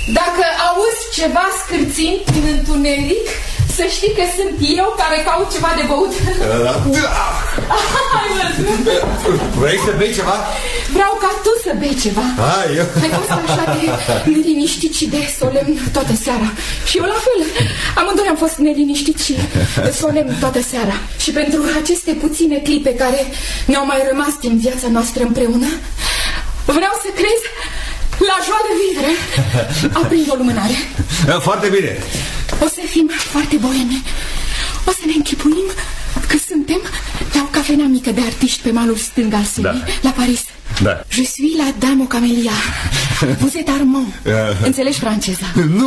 Dacă auzi ceva scârțind din întuneric, să știi că sunt eu care caut ceva de băut. Vrei să bei ceva? Vreau ca tu să bei ceva. Eu? Ai fost așa de neliniștit și de solemn toată seara. Și eu la fel. Amândoi am fost neliniștit și solemn toată seara. Și pentru aceste puține clipe care ne-au mai rămas din viața noastră împreună, vreau să crezi la joa de vivere. Aprind o lumânare. Foarte bine. O să fim foarte boemi. O să ne închipuim că suntem la o cafenea mică de artiști pe malul stâng al Senei, la Paris. Da. Je suis la dame au camélia. Vous êtes Armand. Înțelegi franceza? Nu.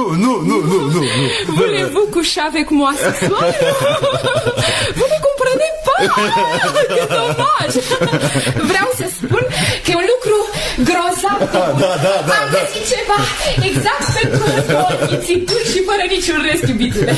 Voulez-vous coucher avec moi ce soir? Vous ne comprenez pas. Que dommage. Vreau să spun că e un lucru grozav. Da. Am găsit ceva exact pentru ochii țituri și fără niciun rest, iubitule.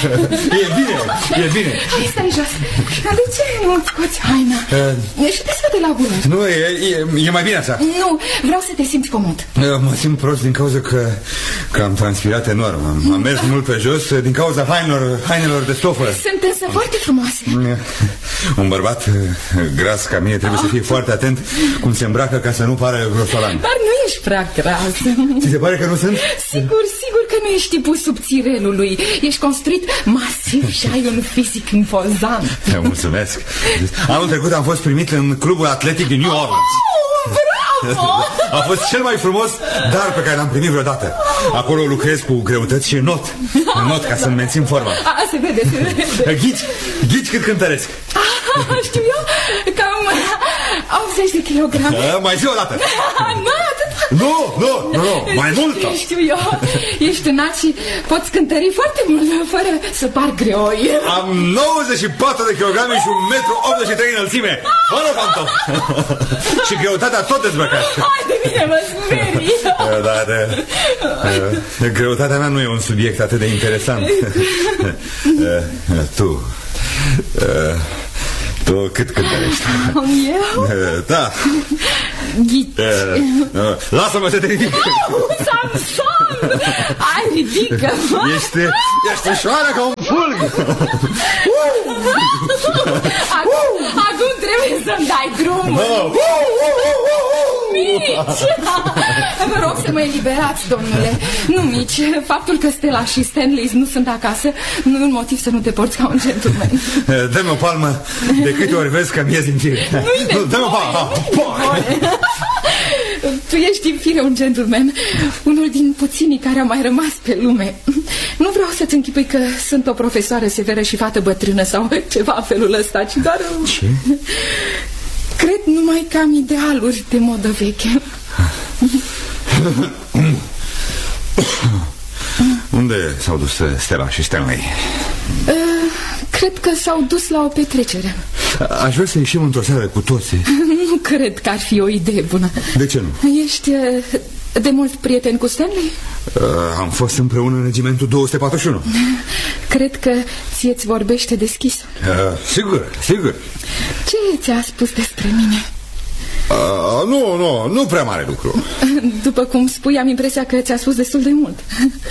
E bine. Hai, stai jos. Dar de ce nu scoți haina? Și te scade la gură. Nu, e mai bine așa. Nu, vreau să te simți comod. Mă simt prost din cauza că am transpirat enorm. Am mers mult pe jos din cauza hainelor de stofă. Sunt însă foarte frumoase. Un bărbat gras ca mine trebuie să fie foarte atent cum se îmbracă ca să nu pară grosolan. Dar nu ești prea gras. Ți se pare că nu sunt? Sigur că nu ești tipul subțirelului. Ești construit masiv și ai un fizic impozant. Mulțumesc. Anul trecut am fost primit în clubul atletic din New Orleans. Bravo! A fost cel mai frumos dar pe care l-am primit vreodată. Acolo lucrez cu greutăți și not ca să-mi mențin forma. Se vede. Ghici cât cântăresc. Știu eu, cam 80 de kilograme. Mai zi o dată. Nu, mai mult. Știu eu, ești înalt și poți cântări foarte mult fără să par greoi. Am 94 de kilograme și 1,83 m înălțime. Fără pantofi. Și greutatea tot dezbrăcat. Hai de mine, mă sperii. Dar greutatea mea nu e un subiect atât de interesant. Tu cât cântărești? Eu? Da. Ghici. Lasă-mă să te ridic. Samson! Hai, ridică. Ești ușoară ca un fulg. Acum trebuie să-mi dai drumul. Mici! Vă rog să mă eliberați, domnule. Nu, Mici, faptul că Stella și Stanley nu sunt acasă nu e un motiv să nu te porți ca un gentleman. Dă-mi o palmă de câte ori vezi că mi-e din fire. Dă-mi o palmă. Tu ești în fire un gentleman, unul din puținii care au mai rămas pe lume. Nu vreau să-ți închipui că sunt o profesoară severă și fată bătrână sau ceva felul ăsta, ci doar... Ce? Cred numai că am idealuri de modă veche. Unde s-au dus Stella și Stanley? Cred că s-au dus la o petrecere. Aș vrea să ieșim într-o seară cu toții. Nu cred că ar fi o idee bună. De ce nu? Ești de mult prieten cu Stanley? Am fost împreună în regimentul 241. Cred că ție-ți vorbește deschis. Sigur. Ce ți-a spus despre mine? Nu prea mare lucru. După cum spui, am impresia că ți-a spus destul de mult.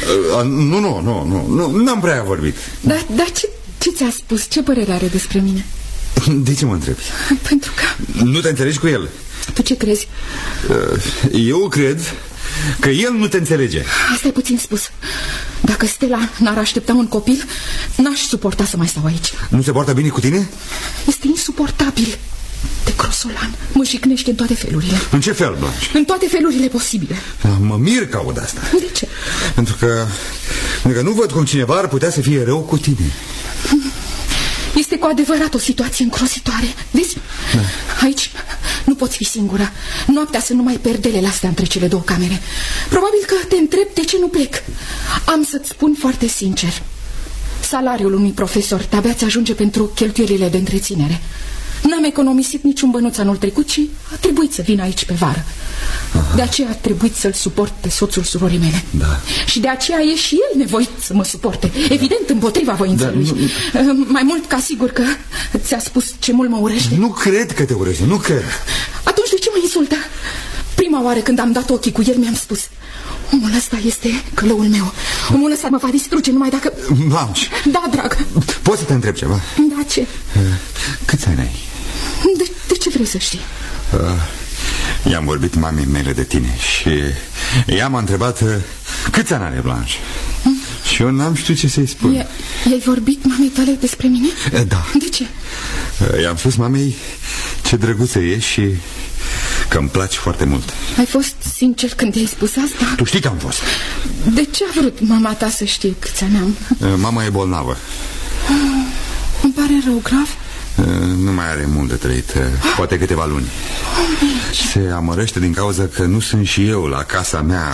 Nu, n-am prea vorbit. Dar ce ți-a spus? Ce părere are despre mine? De ce mă întrebi? Pentru că... Nu te înțelegi cu el. Tu ce crezi? Eu cred că el nu te înțelege. Asta e puțin spus. Dacă Stella n-ar aștepta un copil, n-aș suporta să mai stau aici. Nu se poartă bine cu tine? Este insuportabil de grosolan. Mă jignește în toate felurile. În ce fel, Blanche? În toate felurile posibile. Mă mir că aud asta. De ce? Pentru că nu văd cum cineva ar putea să fie rău cu tine. Este cu adevărat o situație îngrozitoare. Vezi? Da. Aici nu poți fi singură. Noaptea să nu mai perdelele astea între cele două camere. Probabil că te întreb de ce nu plec. Am să-ți spun foarte sincer. Salariul unui profesor de-abia ți ajunge pentru cheltuielile de întreținere. N-am economisit niciun bănuț anul trecut și a trebuit să vin aici pe vară. De aceea a trebuit să-l suport pe soțul surorii mele. Da. Și de aceea e și el nevoit să mă suporte. Evident, împotriva voinței lui. Mai mult ca sigur că ți-a spus ce mult mă urăște. Nu cred că te urăște, nu cred. Atunci de ce mă insultă? Prima oară când am dat ochii cu el mi-am spus: Omul ăsta este călăul meu. Omul ăsta mă va distruge numai dacă... Blanche. Da, dragă. Poți să te întreb ceva? Da, ce? Câți ani ai? De ce vrei să știi? I-am vorbit mamei mele de tine și ea m-a întrebat câți ani are Blanche. Și eu n-am știut ce să-i spun. I-ai vorbit mamei tale despre mine? Da. De ce? I-am spus mamei ce drăguță e și că îmi place foarte mult. Ai fost sincer când i-ai spus asta? Tu știi că am fost. De ce a vrut mama ta să știe câți ani am? Mama e bolnavă. Îmi pare rău, grav. Nu mai are mult de trăit, poate câteva luni. Se amărăște din cauza că nu sunt și eu la casa mea.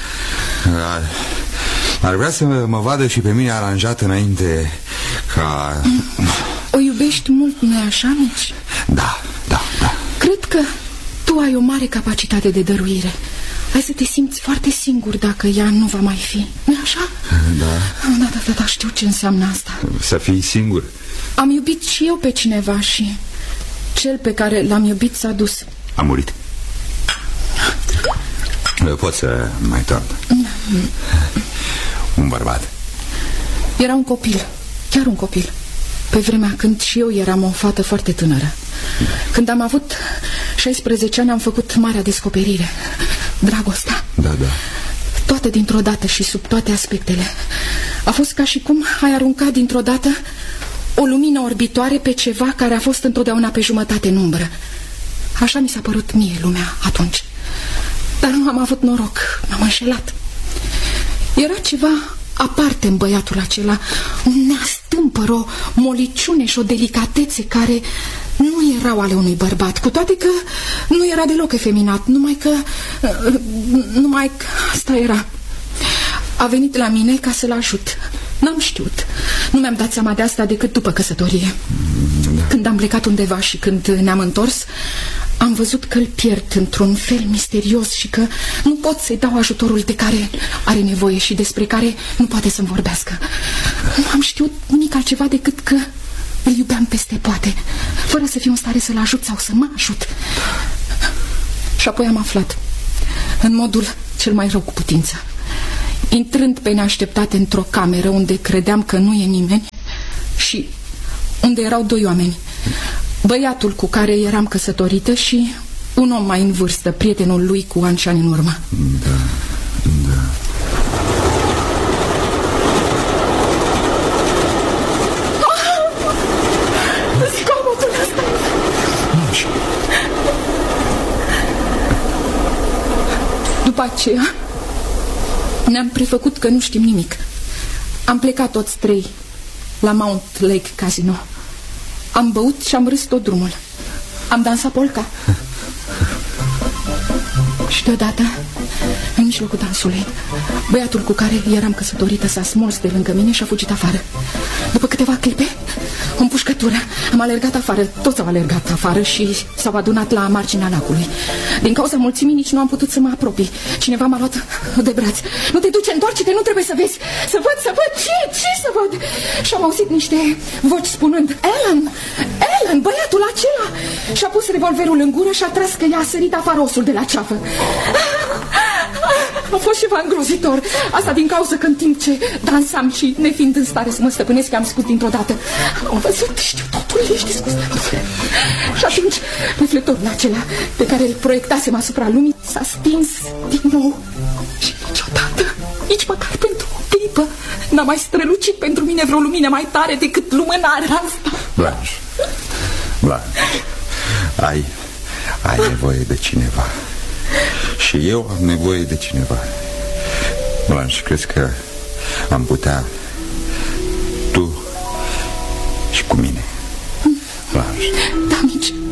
Ar vrea să mă vadă și pe mine aranjat înainte ca... O iubești mult, nu-i așa, Mici? Da. Cred că tu ai o mare capacitate de dăruire. Ai să te simți foarte singur dacă ea nu va mai fi. Nu-i așa? Da, știu ce înseamnă asta. Să fii singur. Am iubit și eu pe cineva și cel pe care l-am iubit s-a dus. A murit. Pot să mai torn. Un bărbat. Era un copil, chiar un copil. Pe vremea când și eu eram o fată foarte tânără. Când am avut 16 ani am făcut marea descoperire. Dragostea. Da. Toate dintr-o dată și sub toate aspectele. A fost ca și cum ai aruncat dintr-o dată o lumină orbitoare pe ceva care a fost întotdeauna pe jumătate în umbră. Așa mi s-a părut mie lumea atunci. Dar nu am avut noroc, m-am înșelat. Era ceva aparte în băiatul acela, un neastâmpăr, o moliciune și o delicatețe care nu erau ale unui bărbat, cu toate că nu era deloc efeminat, numai că asta era. A venit la mine ca să-l ajut. N-am știut. Nu mi-am dat seama de asta decât după căsătorie. Când am plecat undeva și când ne-am întors, am văzut că îl pierd într-un fel misterios și că nu pot să-i dau ajutorul de care are nevoie și despre care nu poate să-mi vorbească. Nu am știut nimic altceva decât că îl iubeam peste poate, fără să fiu în stare să-l ajut sau să mă ajut. Și apoi am aflat, în modul cel mai rău cu putință, intrând pe neașteptate într-o cameră unde credeam că nu e nimeni și unde erau doi oameni, băiatul cu care eram căsătorită și un om mai în vârstă, prietenul lui cu ani și ani în urmă. Da. Zgomotul ăsta! După aceea ne-am prefăcut că nu știm nimic. Am plecat toți trei la Mount Lake Casino. Am băut și am râs tot drumul. Am dansat polca. Și deodată, în mijlocul dansului, băiatul cu care eram căsătorită s-a smuls de lângă mine și a fugit afară. După câteva clipe, o împușcătură. Am alergat afară, toți au alergat afară și s-au adunat la marginea lacului. Din cauza mulțimii nici nu am putut să mă apropii. Cineva m-a luat de braț. Nu te duce, întoarce-te, nu trebuie să vezi. Să văd, ce să văd? Și am auzit niște voci spunând: Ellen, băiatul acela. Și-a pus revolverul în gură și a tras că i-a sărit afară osul de la ceafă. A fost ceva îngrozitor. Asta din cauza că în timp ce dansam și nefiind în stare să mă stăpânesc, am scurt dintr-o dată. Am văzut, știu totul, ești disgustat. Și atunci reflectorul acela pe care îl proiectasem asupra lumii s-a stins din nou. Și niciodată, nici măcar pentru o clipă, n-a mai strălucit pentru mine vreo lumină mai tare decât lumânarea asta. Blanche, ai nevoie de cineva. Și eu am nevoie de cineva. Blanche, crezi că am putea, tu și cu mine? Blanche. Da, Mici.